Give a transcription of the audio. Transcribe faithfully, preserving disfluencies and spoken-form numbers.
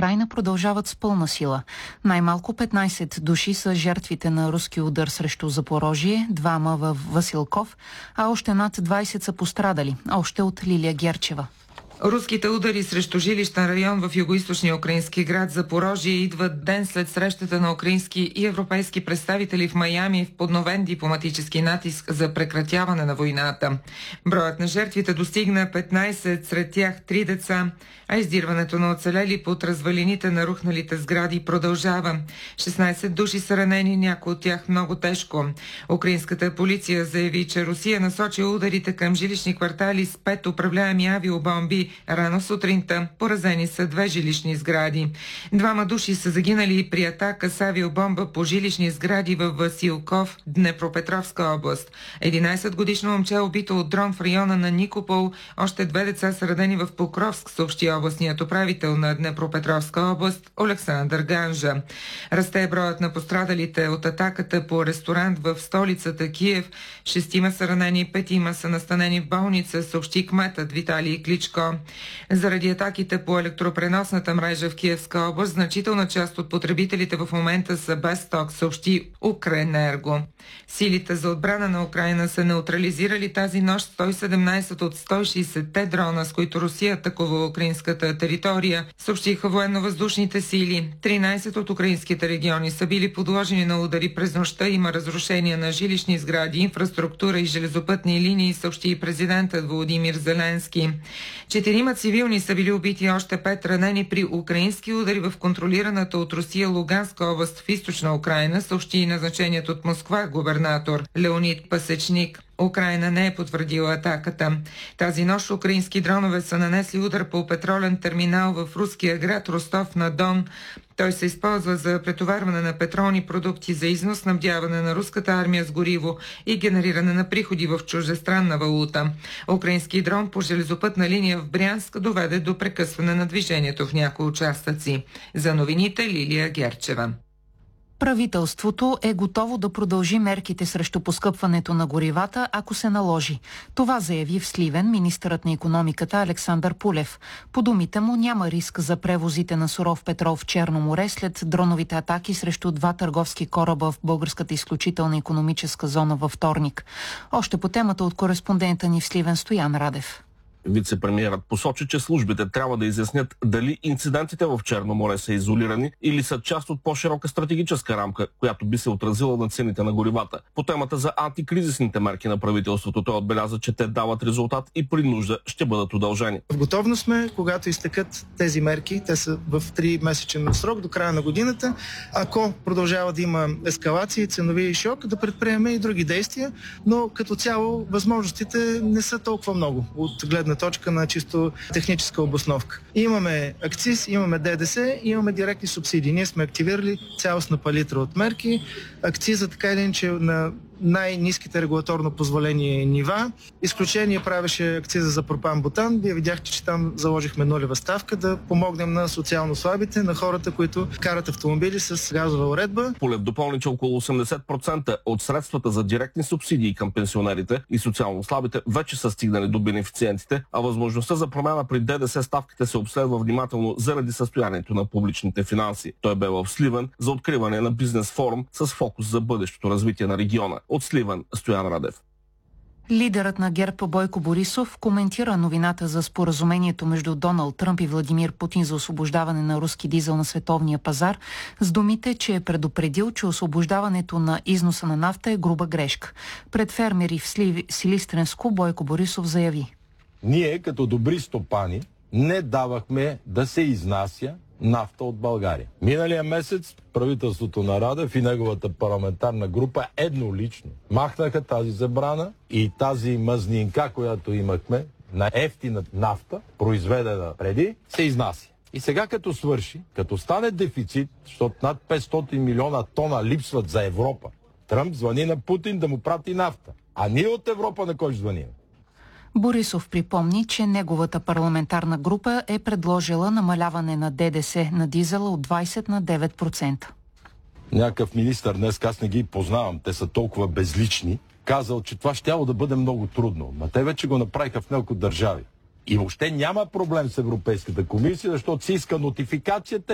Украйна продължават с пълна сила. Най-малко петнайсет души са жертвите на руски удар срещу Запорожие, двама в Василков, а още над двайсет са пострадали. Още от Лилия Герчева. Руските удари срещу жилищен район в югоизточния украински град Запорожие идват ден след срещата на украински и европейски представители в Майами в подновен дипломатически натиск за прекратяване на войната. Броят на жертвите достигна петнайсет, сред тях три деца, а издирването на оцелели под развалините на рухналите сгради продължава. шестнайсет души са ранени, някои от тях много тежко. Украинската полиция заяви, че Русия насочи ударите към жилищни квартали с пет управляеми авиобомби. Рано сутринта поразени са две жилищни сгради. Двама души са загинали при атака с авиобомба по жилищни сгради в Василков, Днепропетровска област. единайсетгодишно момче е убито от дрон в района на Никопол. Още две деца са родени в Покровск, съобщи областният управител на Днепропетровска област Олександър Ганжа. Расте броят на пострадалите от атаката по ресторант в столицата Киев. Шестима са ранени, петима са настанени в болница, съобщи кметът Виталий Кличко. Заради атаките по електропреносната мрежа в Киевска област, значителна част от потребителите в момента са без ток, съобщи Укренерго. Силите за отбрана на Украйна са неутрализирали тази нощ сто и седемнайсет от сто и шейсетте дрона, с които Русия атакува украинската територия, съобщиха военно-въздушните сили. тринайсет от украинските региони са били подложени на удари през нощта. Има разрушения на жилищни сгради, инфраструктура и железопътни линии, съобщи и президентът Володимир Зеленски. Четирима цивилни са били убити, още пет ранени при украински удари в контролираната от Русия Луганска област в източна Украйна, съобщи и назначеният от Москва губернатор Леонид Пасечник. Украйна не е потвърдила атаката. Тази нощ украински дронове са нанесли удар по петролен терминал в руския град Ростов-на-Дон. Той се използва за претоварване на петролни продукти за износ, снабдяване на руската армия с гориво и генериране на приходи в чуждестранна валута. Украински дрон по железопътна линия в Брянск доведе до прекъсване на движението в някои участъци. За новините Лилия Герчева. Правителството е готово да продължи мерките срещу поскъпването на горивата, ако се наложи. Това заяви в Сливен министърът на икономиката Александър Пулев. По думите му няма риск за превозите на суров петрол в Черно море след дроновите атаки срещу два търговски кораба в българската изключителна икономическа зона във вторник. Още по темата от кореспондента ни в Сливен Стоян Радев. Вице-премиерът посочи, че службите трябва да изяснят дали инцидентите в Черно море са изолирани или са част от по-широка стратегическа рамка, която би се отразила на цените на горивата. По темата за антикризисните мерки на правителството той отбеляза, че те дават резултат и при нужда ще бъдат удължени. В готовност сме, когато изтекат тези мерки, те са в три месечен срок до края на годината. Ако продължава да има ескалации, ценови шок, да предприеме и други действия, но като цяло възможностите не са толкова много от гледна точка на чисто техническа обосновка. Имаме акциз, имаме ДДС, имаме директни субсидии. Ние сме активирали цялостна палитра от мерки. Акциза така или иначе на най-ниските регулаторно позволени нива. Изключение правеше акциза за пропан-бутан. Вие видяхте, че там заложихме нулева ставка да помогнем на социално слабите, на хората, които карат автомобили с газова уредба. Полев допълни, че около осемдесет процента от средствата за директни субсидии към пенсионерите и социално слабите вече са стигнали до бенефициентите, а възможността за промяна при ДДС ставките се обследва внимателно заради състоянието на публичните финанси. Той бе в Сливен за откриване на бизнес форум с фокус за бъдещото развитие на региона. От Сливен Стоян Радев. Лидерът на ГЕРБ Бойко Борисов коментира новината за споразумението между Доналд Тръмп и Владимир Путин за освобождаване на руски дизел на световния пазар с думите, че е предупредил, че освобождаването на износа на нафта е груба грешка. Пред фермери в Силистренско Бойко Борисов заяви: ние като добри стопани не давахме да се изнася нафта от България. Миналия месец правителството на Радев и неговата парламентарна група еднолично махнаха тази забрана и тази мазнинка, която имахме на ефтина нафта, произведена преди, се изнася. И сега като свърши, като стане дефицит, защото над петстотин милиона тона липсват за Европа, Тръмп звъни на Путин да му прати нафта. А ние от Европа на кой звъним? Борисов припомни, че неговата парламентарна група е предложила намаляване на ДДС на дизела от двайсет на девет процента. Някакъв министър, днес аз не ги познавам, те са толкова безлични, казал, че това щяло да бъде много трудно. Ма те вече го направиха в няколко държави. И въобще няма проблем с Европейската комисия, защото си иска нотификацията